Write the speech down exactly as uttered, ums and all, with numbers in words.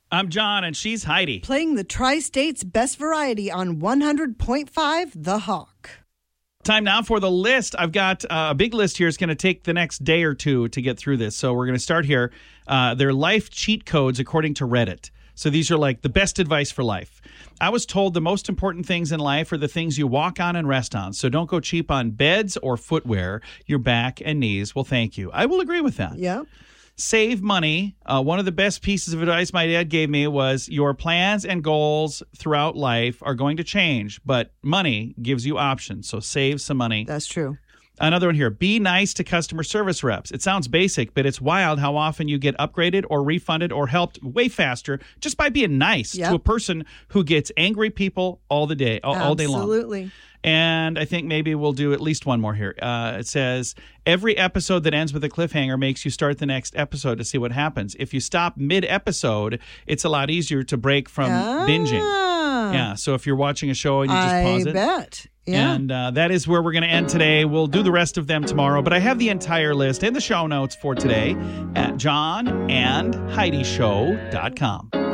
I'm John, and she's Heidi. Playing the Tri-State's best variety on one hundred point five The Hawk. Time now for the list. I've got uh, a big list here. It's going to take the next day or two to get through this. So we're going to start here. Uh, they're life cheat codes according to Reddit. So these are like the best advice for life. I was told the most important things in life are the things you walk on and rest on. So don't go cheap on beds or footwear. Your back and knees will thank you. I will agree with that. Yeah. Save money. Uh, one of the best pieces of advice my dad gave me was your plans and goals throughout life are going to change, but money gives you options. So save some money. That's true. Another one here. Be nice to customer service reps. It sounds basic, but it's wild how often you get upgraded or refunded or helped way faster just by being nice Yep. to a person who gets angry people all the day, all, all day long. Absolutely. And I think maybe we'll do at least one more here. Uh, it says, every episode that ends with a cliffhanger makes you start the next episode to see what happens. If you stop mid-episode, it's a lot easier to break from Ah. binging. Yeah, so if you're watching a show and you just I pause it. bet. Yeah. And uh, that is where we're going to end today. We'll do the rest of them tomorrow. But I have the entire list in the show notes for today at john and heidi show dot com.